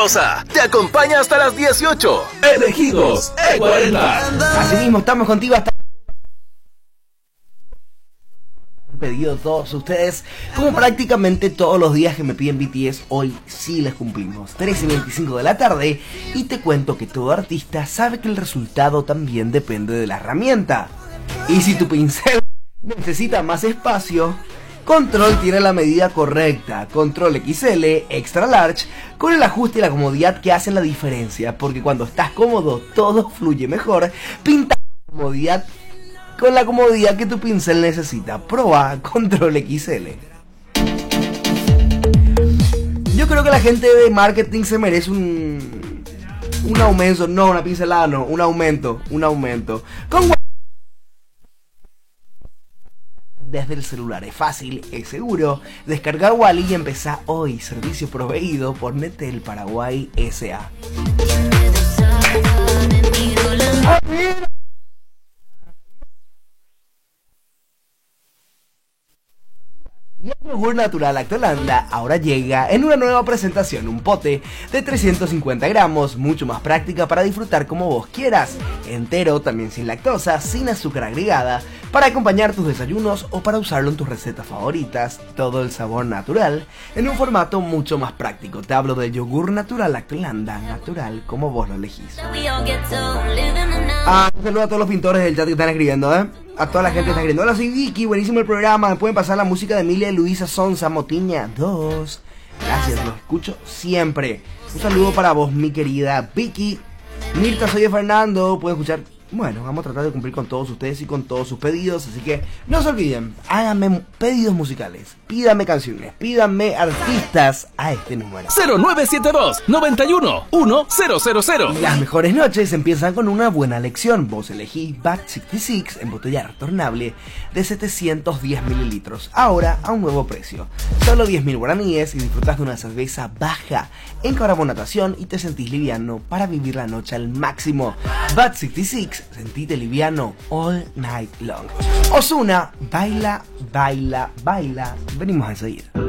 Rosa te acompaña hasta las 18. Elegidos E40. Así mismo, estamos contigo hasta... Pedido todos ustedes, como prácticamente todos los días que me piden BTS, hoy sí les cumplimos. 13:25 de la tarde, y te cuento que todo artista sabe que el resultado también depende de la herramienta. Y si tu pincel necesita más espacio, Control tiene la medida correcta. Control XL Extra Large, con el ajuste y la comodidad que hacen la diferencia, porque cuando estás cómodo todo fluye mejor. Pinta con la comodidad que tu pincel necesita. Proba Control XL. Yo creo que la gente de marketing se merece un aumento, no una pincelada, no, un aumento. Con desde el celular es fácil, es seguro. Descarga Wally y empezá hoy. Servicio proveído por Netel Paraguay S.A. Y el yogur natural Lactolanda ahora llega en una nueva presentación, un pote de 350 gramos, mucho más práctica para disfrutar como vos quieras, entero, también sin lactosa, sin azúcar agregada, para acompañar tus desayunos o para usarlo en tus recetas favoritas, todo el sabor natural, en un formato mucho más práctico. Te hablo del yogur natural Lactolanda, natural como vos lo elegís. Un saludo a todos los pintores del chat que están escribiendo, a toda la gente que está escribiendo. Hola, soy Vicky, buenísimo el programa. Me pueden pasar la música de Emilia Luisa Sonza Motiña 2. Gracias, los escucho siempre. Un saludo para vos, mi querida Vicky. Mirta, soy de Fernando. Pueden escuchar. Bueno, vamos a tratar de cumplir con todos ustedes y con todos sus pedidos, así que no se olviden, háganme pedidos musicales, pídanme canciones, pídanme artistas a este número 0972-91-1000. Las mejores noches empiezan con una buena lección. Vos elegís Bat 66 en botella retornable de 710 mililitros, ahora a un nuevo precio, solo 10.000 guaraníes, y disfrutas de una cerveza baja en carbonatación y te sentís liviano para vivir la noche al máximo. Bat 66, sentite liviano all night long. Ozuna, baila, baila, baila. Venimos a seguir.